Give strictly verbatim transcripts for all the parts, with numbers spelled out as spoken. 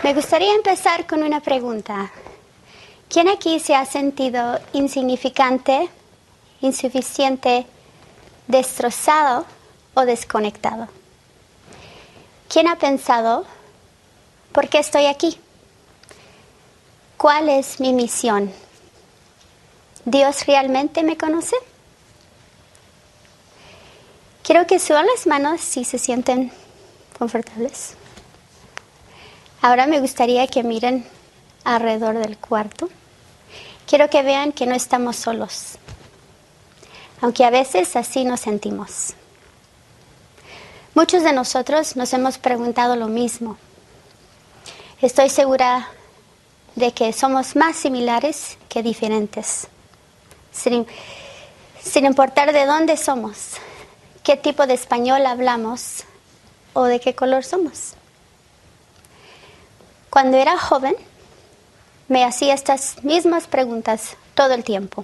Me gustaría empezar con una pregunta. ¿Quién aquí se ha sentido insignificante, insuficiente, destrozado o desconectado? ¿Quién ha pensado, ¿por qué estoy aquí? ¿Cuál es mi misión? ¿Dios realmente me conoce? Quiero que suban las manos si se sienten confortables. Ahora me gustaría que miren alrededor del cuarto. Quiero que vean que no estamos solos, aunque a veces así nos sentimos. Muchos de nosotros nos hemos preguntado lo mismo. Estoy segura de que somos más similares que diferentes, sin, sin importar de dónde somos, qué tipo de español hablamos o de qué color somos. Cuando era joven, me hacía estas mismas preguntas todo el tiempo.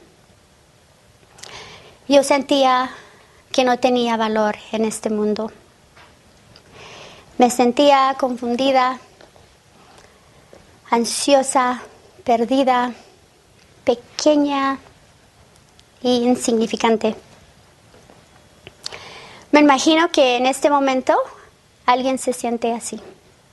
Yo sentía que no tenía valor en este mundo. Me sentía confundida, ansiosa, perdida, pequeña e insignificante. Me imagino que en este momento alguien se siente así.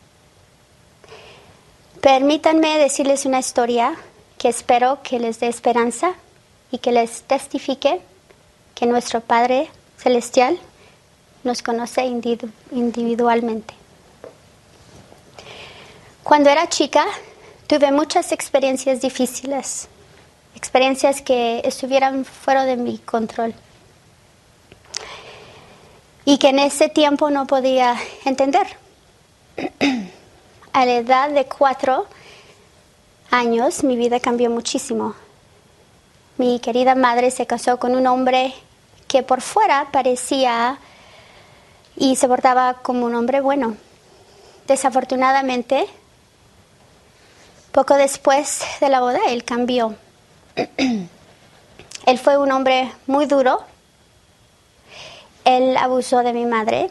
Permítanme decirles una historia que espero que les dé esperanza y que les testifique que nuestro Padre Celestial nos conoce individualmente. Cuando era chica, tuve muchas experiencias difíciles, experiencias que estuvieran fuera de mi control y que en ese tiempo no podía entender. A la edad de cuatro años, mi vida cambió muchísimo. Mi querida madre se casó con un hombre que por fuera parecía y se portaba como un hombre bueno. Desafortunadamente, poco después de la boda, él cambió. Él fue un hombre muy duro. Él abusó de mi madre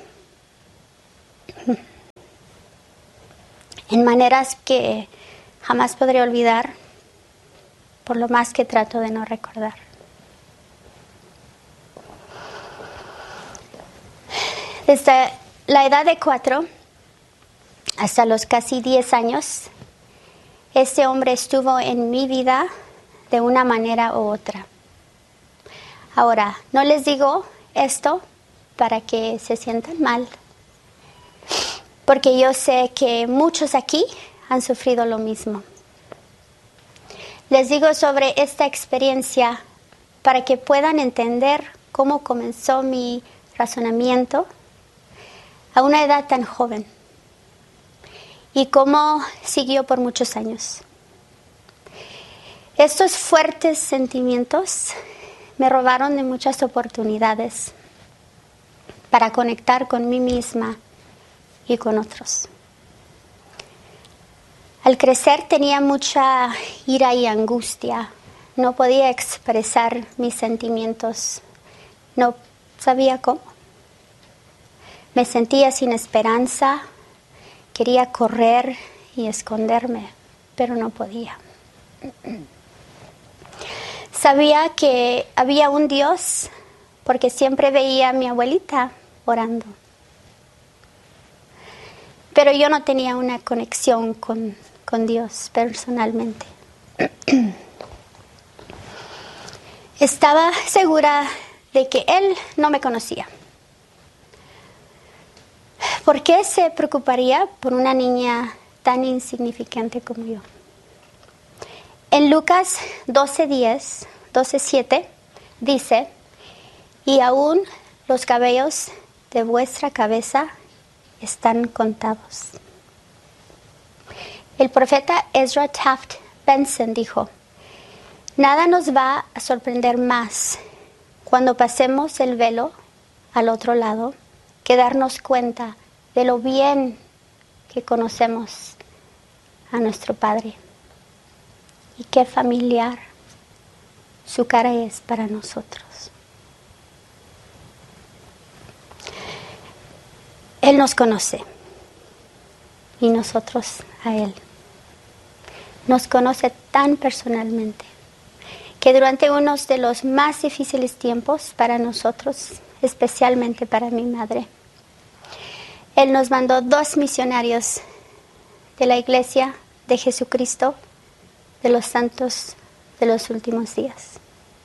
en maneras que jamás podré olvidar, por lo más que trato de no recordar. Desde la edad de cuatro hasta los casi diez años, este hombre estuvo en mi vida de una manera u otra. Ahora, no les digo esto para que se sientan mal, porque yo sé que muchos aquí han sufrido lo mismo. Les digo sobre esta experiencia para que puedan entender cómo comenzó mi razonamiento a una edad tan joven y cómo siguió por muchos años. Estos fuertes sentimientos me robaron de muchas oportunidades para conectar con mí misma y con otros. Al crecer tenía mucha ira y angustia. No podía expresar mis sentimientos. No sabía cómo. Me sentía sin esperanza. Quería correr y esconderme, pero no podía. Sabía que había un Dios porque siempre veía a mi abuelita orando. Pero yo no tenía una conexión con, con Dios personalmente. Estaba segura de que Él no me conocía. ¿Por qué se preocuparía por una niña tan insignificante como yo? En Lucas doce diez, doce siete dice: y aún los cabellos de vuestra cabeza están contados. El profeta Ezra Taft Benson dijo: nada nos va a sorprender más cuando pasemos el velo al otro lado que darnos cuenta de lo bien que conocemos a nuestro Padre y qué familiar su cara es para nosotros. Él nos conoce y nosotros a Él. nos conoce tan personalmente, que durante uno de los más difíciles tiempos para nosotros, especialmente para mi madre, Él nos mandó dos misionarios de la Iglesia de Jesucristo de los Santos de los Últimos Días.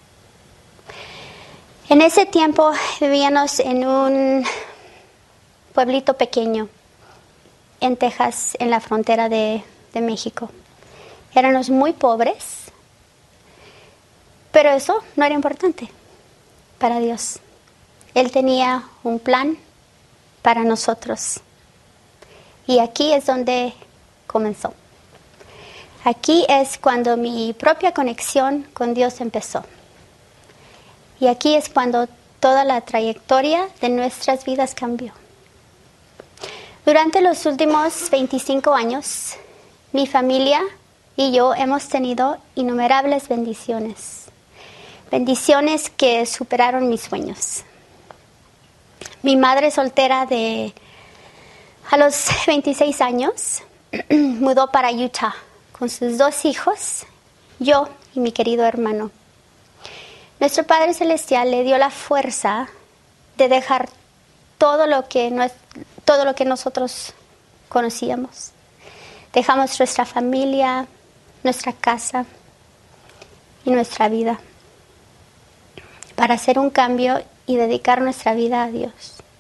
En ese tiempo vivíamos en un pueblito pequeño en Texas, en la frontera de, de México. Éramos muy pobres, pero eso no era importante para Dios. Él tenía un plan para nosotros. Y aquí es donde comenzó. Aquí es cuando mi propia conexión con Dios empezó. Y aquí es cuando toda la trayectoria de nuestras vidas cambió. Durante los últimos veinticinco años, mi familia y yo hemos tenido innumerables bendiciones. Bendiciones que superaron mis sueños. Mi madre soltera de a los veintiséis años mudó para Utah con sus dos hijos, yo y mi querido hermano. Nuestro Padre Celestial le dio la fuerza de dejar todo lo que, no es, todo lo que nosotros conocíamos. Dejamos nuestra familia, nuestra casa y nuestra vida para hacer un cambio y dedicar nuestra vida a Dios.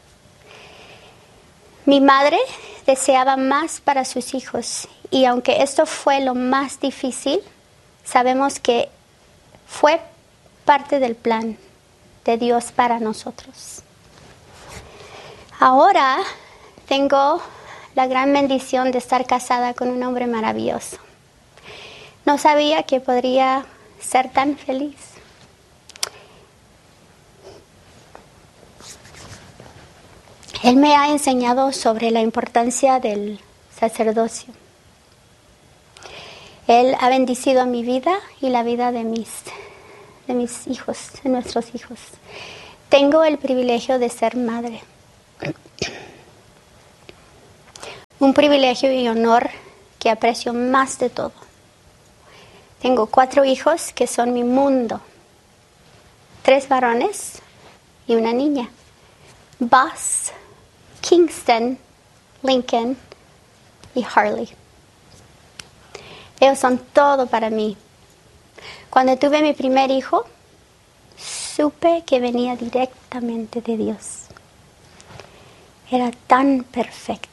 Mi madre deseaba más para sus hijos y aunque esto fue lo más difícil, sabemos que fue parte del plan de Dios para nosotros. Ahora tengo la gran bendición de estar casada con un hombre maravilloso. No sabía que podría ser tan feliz. Él me ha enseñado sobre la importancia del sacerdocio. Él ha bendecido mi vida y la vida de mis, de mis hijos, de nuestros hijos. Tengo el privilegio de ser madre. Un privilegio y honor que aprecio más de todo. Tengo cuatro hijos que son mi mundo. Tres varones y una niña. Buzz, Kingston, Lincoln y Harley. Ellos son todo para mí. Cuando tuve mi primer hijo, supe que venía directamente de Dios. Era tan perfecto.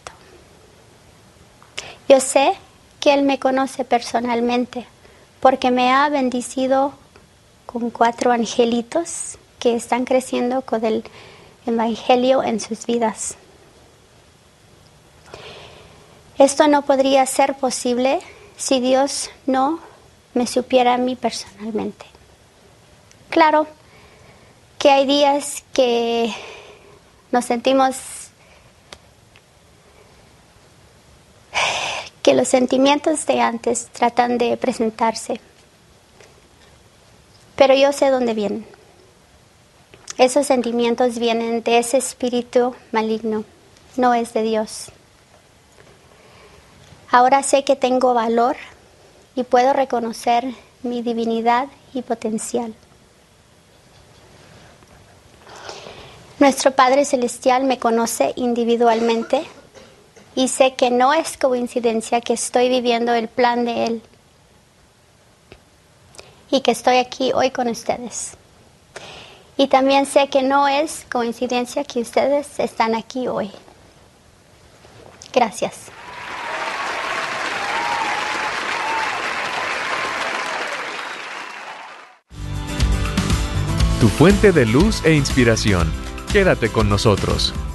Yo sé que Él me conoce personalmente porque me ha bendecido con cuatro angelitos que están creciendo con el Evangelio en sus vidas. Esto no podría ser posible si Dios no me supiera a mí personalmente. Claro que hay días que nos sentimos que los sentimientos de antes tratan de presentarse, pero yo sé dónde vienen. Esos sentimientos vienen de ese espíritu maligno, no es de Dios. Ahora sé que tengo valor y puedo reconocer mi divinidad y potencial. Nuestro Padre Celestial me conoce individualmente y sé que no es coincidencia que estoy viviendo el plan de Él y que estoy aquí hoy con ustedes. Y también sé que no es coincidencia que ustedes están aquí hoy. Gracias. Tu fuente de luz e inspiración. Quédate con nosotros.